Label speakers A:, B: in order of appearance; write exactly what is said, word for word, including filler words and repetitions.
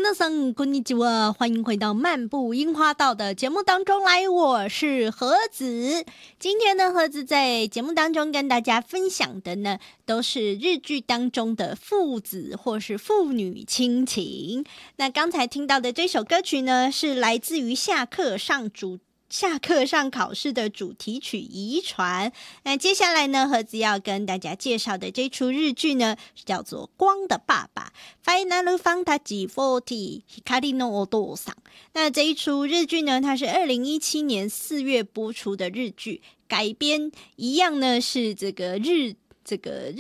A: 皆さんこんにちは，欢迎回到漫步樱花道的节目当中来，我是盒子。今天呢，盒子在节目当中跟大家分享的呢，都是日剧当中的父子或是父女亲情。那刚才听到的这首歌曲呢，是来自于下课上主。下课上考试的主题曲《遗传》。那接下来呢，盒子要跟大家介绍的这出日剧呢，叫做《光的爸爸》（Final Fantasy 四十 Hikari no Otou-san）。那这一出日剧呢，它是二零一七年四月播出的日剧，改编一样呢是这个日。这个